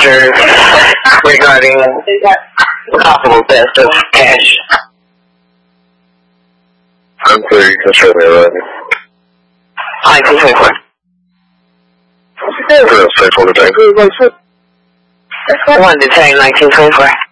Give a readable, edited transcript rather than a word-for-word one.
officers regarding possible theft of cash. I'm clear. You can show me around. 1924. Real safe on the tank. 1 to 10, 1924.